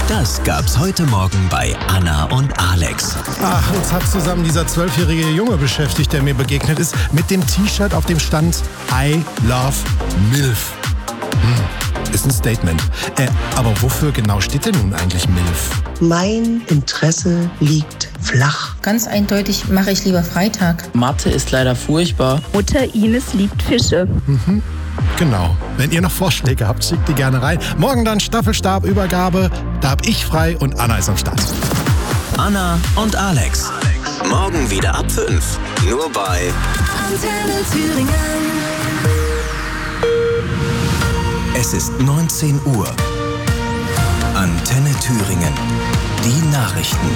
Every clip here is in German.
Das gab's heute Morgen bei Anna und Alex. Ach, uns hat zusammen dieser 12-jährige Junge beschäftigt, der mir begegnet ist, mit dem T-Shirt, auf dem stand I love MILF. Ist ein Statement. Aber wofür genau steht denn nun eigentlich MILF? Mein Interesse liegt flach. Ganz eindeutig mache ich lieber Freitag. Mathe ist leider furchtbar. Mutter Ines liebt Fische. Genau. Wenn ihr noch Vorschläge habt, schickt die gerne rein. Morgen dann Staffelstabübergabe. Da hab ich frei und Anna ist am Start. Anna und Alex. Morgen wieder ab 5. Nur bei Antenne Thüringen. Es ist 19 Uhr. Antenne Thüringen. Die Nachrichten.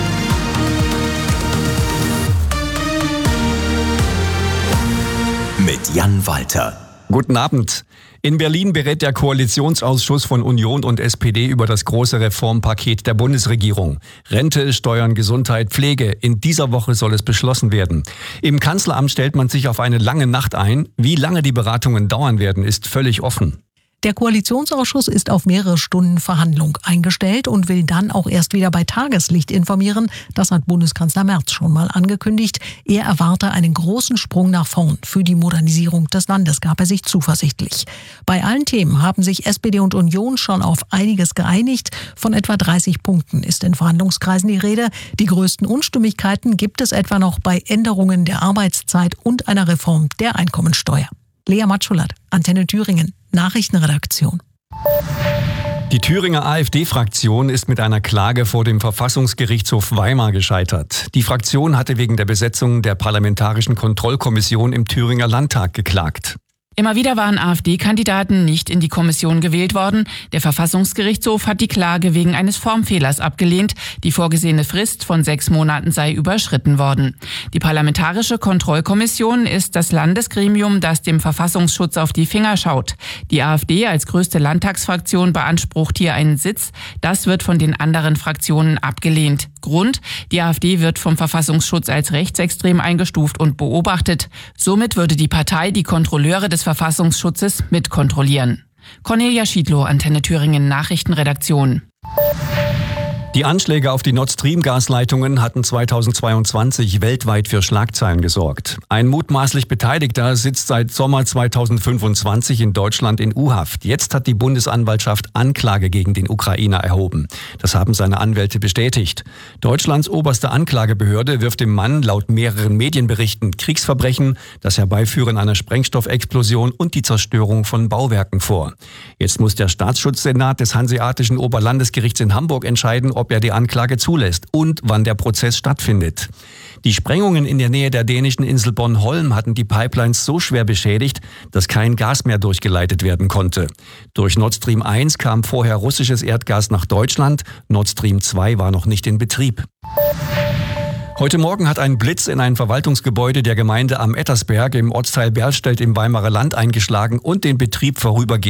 Mit Jan Walter. Guten Abend. In Berlin berät der Koalitionsausschuss von Union und SPD über das große Reformpaket der Bundesregierung. Rente, Steuern, Gesundheit, Pflege. In dieser Woche soll es beschlossen werden. Im Kanzleramt stellt man sich auf eine lange Nacht ein. Wie lange die Beratungen dauern werden, ist völlig offen. Der Koalitionsausschuss ist auf mehrere Stunden Verhandlung eingestellt und will dann auch erst wieder bei Tageslicht informieren. Das hat Bundeskanzler Merz schon mal angekündigt. Er erwarte einen großen Sprung nach vorn. Für die Modernisierung des Landes gab er sich zuversichtlich. Bei allen Themen haben sich SPD und Union schon auf einiges geeinigt. Von etwa 30 Punkten ist in Verhandlungskreisen die Rede. Die größten Unstimmigkeiten gibt es etwa noch bei Änderungen der Arbeitszeit und einer Reform der Einkommensteuer. Lea Matschulat, Antenne Thüringen, Nachrichtenredaktion. Die Thüringer AfD-Fraktion ist mit einer Klage vor dem Verfassungsgerichtshof Weimar gescheitert. Die Fraktion hatte wegen der Besetzung der Parlamentarischen Kontrollkommission im Thüringer Landtag geklagt. Immer wieder waren AfD-Kandidaten nicht in die Kommission gewählt worden. Der Verfassungsgerichtshof hat die Klage wegen eines Formfehlers abgelehnt. Die vorgesehene Frist von 6 Monaten sei überschritten worden. Die Parlamentarische Kontrollkommission ist das Landesgremium, das dem Verfassungsschutz auf die Finger schaut. Die AfD als größte Landtagsfraktion beansprucht hier einen Sitz. Das wird von den anderen Fraktionen abgelehnt. Grund: Die AfD wird vom Verfassungsschutz als rechtsextrem eingestuft und beobachtet. Somit würde die Partei die Kontrolleure des Verfassungsschutzes mitkontrollieren. Cornelia Schiedlow, Antenne Thüringen Nachrichtenredaktion. Die Anschläge auf die Nord Stream-Gasleitungen hatten 2022 weltweit für Schlagzeilen gesorgt. Ein mutmaßlich Beteiligter sitzt seit Sommer 2025 in Deutschland in U-Haft. Jetzt hat die Bundesanwaltschaft Anklage gegen den Ukrainer erhoben. Das haben seine Anwälte bestätigt. Deutschlands oberste Anklagebehörde wirft dem Mann laut mehreren Medienberichten Kriegsverbrechen, das Herbeiführen einer Sprengstoffexplosion und die Zerstörung von Bauwerken vor. Jetzt muss der Staatsschutzsenat des Hanseatischen Oberlandesgerichts in Hamburg entscheiden, ob er die Anklage zulässt und wann der Prozess stattfindet. Die Sprengungen in der Nähe der dänischen Insel Bornholm hatten die Pipelines so schwer beschädigt, dass kein Gas mehr durchgeleitet werden konnte. Durch Nord Stream 1 kam vorher russisches Erdgas nach Deutschland, Nord Stream 2 war noch nicht in Betrieb. Heute Morgen hat ein Blitz in ein Verwaltungsgebäude der Gemeinde am Ettersberg im Ortsteil Berlstedt im Weimarer Land eingeschlagen und den Betrieb vorübergehend